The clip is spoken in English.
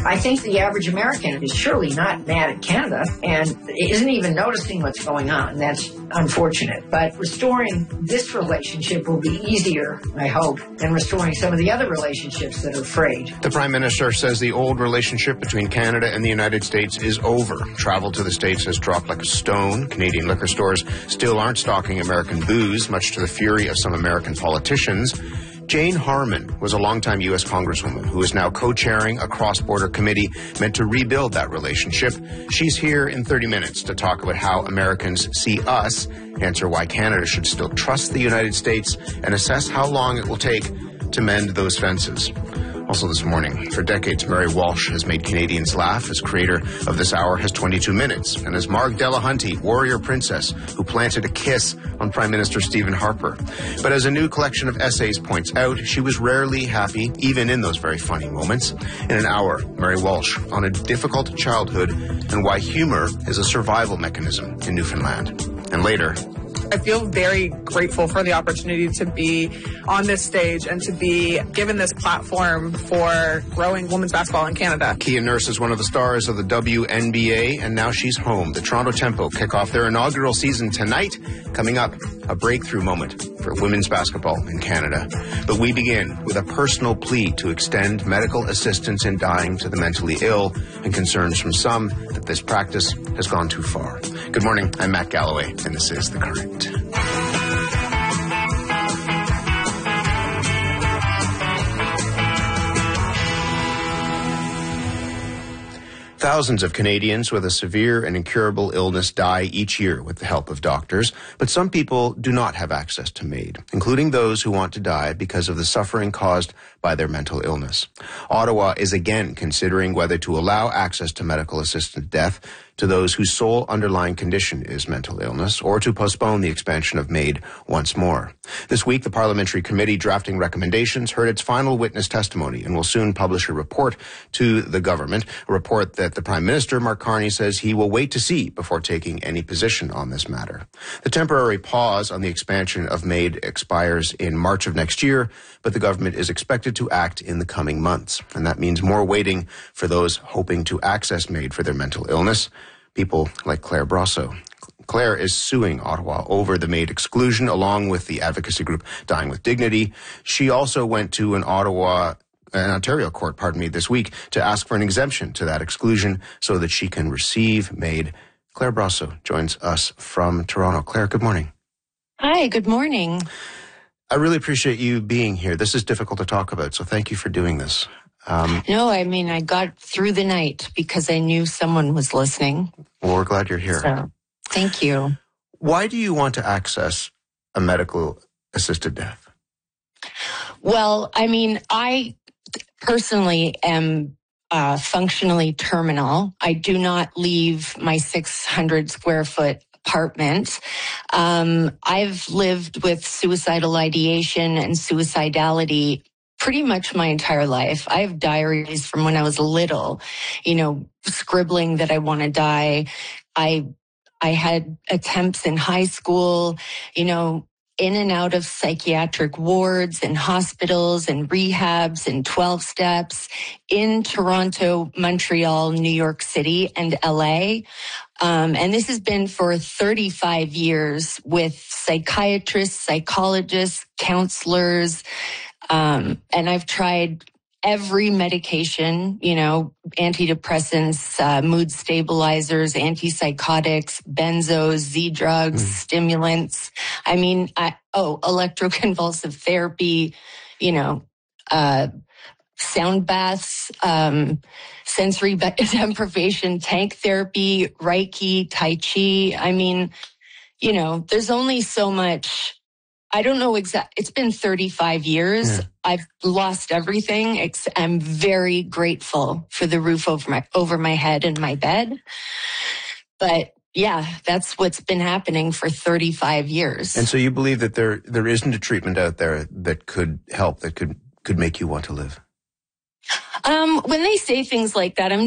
I think the average American is surely not mad at Canada and isn't even noticing what's going on. That's unfortunate. But restoring this relationship will be easier, I hope, than restoring some of the other relationships that are frayed. The Prime Minister says the old relationship between Canada and the United States is over. Travel to the States has dropped like a stone. Canadian liquor stores still aren't stocking American booze, much to the fury of some American politicians. Jane Harman was a longtime U.S. Congresswoman who is now co-chairing a cross-border committee meant to rebuild that relationship. She's here in 30 minutes to talk about how Americans see us, answer why Canada should still trust the United States, and assess how long it will take to mend those fences. Also this morning, for decades, Mary Walsh has made Canadians laugh. As creator of This Hour has 22 Minutes, and as Marg Delahunty, warrior princess who planted a kiss on Prime Minister Stephen Harper. But as a new collection of essays points out, she was rarely happy, even in those very funny moments. In an hour, Mary Walsh on a difficult childhood and why humor is a survival mechanism in Newfoundland. And later, I feel very grateful for the opportunity to be on this stage and to be given this platform for growing women's basketball in Canada. Kia Nurse is one of the stars of the WNBA, and now she's home. The Toronto Tempo kick off their inaugural season tonight. Coming up, a breakthrough moment for women's basketball in Canada. But we begin with a personal plea to extend medical assistance in dying to the mentally ill, and concerns from some that this practice has gone too far. Good morning, I'm Matt Galloway, and this is The Current. Thousands of Canadians with a severe and incurable illness die each year with the help of doctors, but some people do not have access to MAID, including those who want to die because of the suffering caused by their mental illness. Ottawa is again considering whether to allow access to medical assisted death to those whose sole underlying condition is mental illness, or to postpone the expansion of MAID once more. This week, the Parliamentary Committee drafting recommendations heard its final witness testimony and will soon publish a report to the government, a report that the Prime Minister, Mark Carney, says he will wait to see before taking any position on this matter. The temporary pause on the expansion of MAID expires in March of next year, but the government is expected to act in the coming months, and that means more waiting for those hoping to access MAID for their mental illness. People like Claire Brasso. Claire is suing Ottawa over the MAID exclusion, along with the advocacy group Dying with Dignity. She also went to an Ontario court, this week to ask for an exemption to that exclusion so that she can receive MAID. Claire Brasso joins us from Toronto. Claire, good morning. Hi, good morning. I really appreciate you being here. This is difficult to talk about, so thank you for doing this. No, I got through the night because I knew someone was listening. Well, we're glad you're here. So, thank you. Why do you want to access a medical assisted death? Well, I personally am functionally terminal. I do not leave my 600 square foot apartment. I've lived with suicidal ideation and suicidality pretty much my entire life. I have diaries from when I was little, scribbling that I want to die. I had attempts in high school, in and out of psychiatric wards and hospitals and rehabs and 12 steps in Toronto, Montreal, New York City, and LA. And this has been for 35 years with psychiatrists, psychologists, counselors, and I've tried every medication, antidepressants, mood stabilizers, antipsychotics, benzos, Z-drugs, stimulants. Electroconvulsive therapy, sound baths, sensory deprivation, tank therapy, Reiki, Tai Chi. There's only so much. I don't know exactly. It's been 35 years. Yeah. I've lost everything. I'm very grateful for the roof over my head and my bed. But yeah, that's what's been happening for 35 years. And so you believe that there isn't a treatment out there that could help, that could make you want to live? When they say things like that, I'm